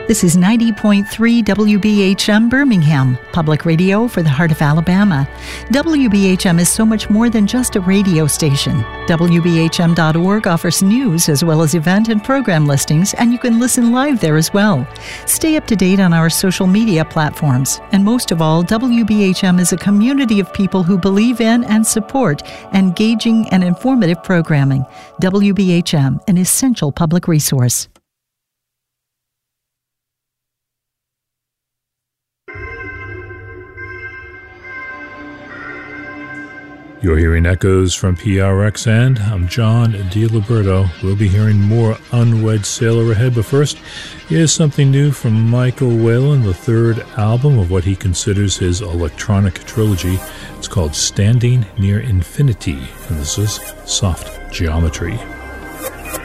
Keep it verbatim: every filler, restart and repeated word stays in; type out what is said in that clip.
This is ninety point three W B H M Birmingham, public radio for the heart of Alabama. W B H M is so much more than just a radio station. W B H M dot org offers news as well as event and program listings, and you can listen live there as well. Stay up to date on our social media platforms. And most of all, W B H M is a community of people who believe in and support engaging and informative programming. W B H M, an essential public resource. You're hearing echoes from P R X, and I'm John DiLiberto. We'll be hearing more Unwed Sailor ahead, but first, here's something new from Michael Whalen, the third album of what he considers his electronic trilogy. It's called Standing Near Infinity, and this is Soft Geometry.